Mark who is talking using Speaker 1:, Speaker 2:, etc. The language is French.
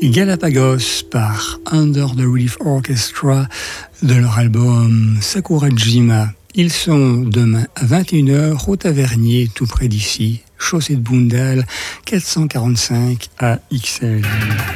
Speaker 1: Galapagos par Under the Relief Orchestra de leur album Sakurajima. Ils sont demain à 21h au Tavernier, tout près d'ici, chaussée de Boundal, 445 à XL.